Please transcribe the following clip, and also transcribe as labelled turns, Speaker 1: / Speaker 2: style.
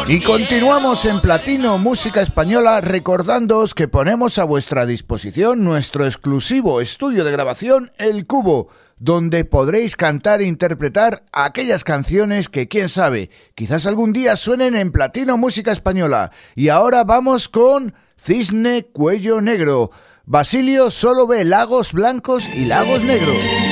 Speaker 1: Y continuamos en Platino Música Española, recordándoos que ponemos a vuestra disposición nuestro exclusivo estudio de grabación El Cubo, donde podréis cantar e interpretar aquellas canciones que, quién sabe, quizás algún día suenen en Platino Música Española. Y ahora vamos con Cisne Cuello Negro. Basilio solo ve lagos blancos y lagos negros.